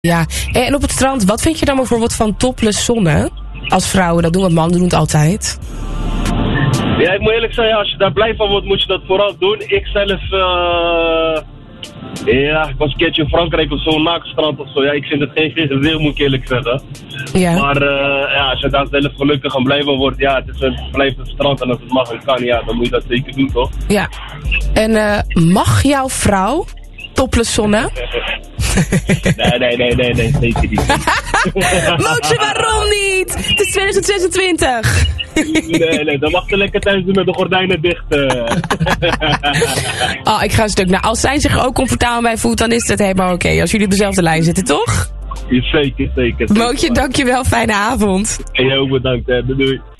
Ja, en op het strand, wat vind je dan bijvoorbeeld van topless zonnen? Als vrouwen dat doen, want mannen doen het altijd. Ja, ik moet eerlijk zeggen, als je daar blij van wordt, moet je dat vooral doen. Ik zelf, ik was een keertje in Frankrijk op zo'n naakstrand of zo. Ja, ik vind het geen deel, moet ik eerlijk zeggen. Ja. Maar als je daar zelf gelukkig en blij van wordt, ja, het blijft het strand en als het mag en kan, ja, dan moet je dat zeker doen, toch? Ja. En mag jouw vrouw topless zonnen? Nee, zeker niet. Mootje, waarom niet? Het is 2026. Nee, dan mag ze lekker thuis doen met de gordijnen dicht. Oh, ik ga een stuk. Nou, als zij zich er ook comfortabel bij voelt, dan is het helemaal oké. Als jullie op dezelfde lijn zitten, toch? Zeker. Mootje, dankjewel. Fijne avond. En jij ook bedankt. Doei.